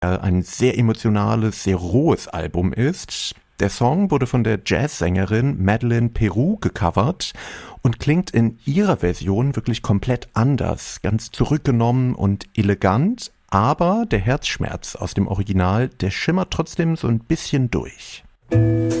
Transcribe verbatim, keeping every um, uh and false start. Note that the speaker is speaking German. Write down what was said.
ein sehr emotionales, sehr rohes Album ist. Der Song wurde von der Jazzsängerin Madeleine Peru gecovert und klingt in ihrer Version wirklich komplett anders, ganz zurückgenommen und elegant, aber der Herzschmerz aus dem Original, der schimmert trotzdem so ein bisschen durch.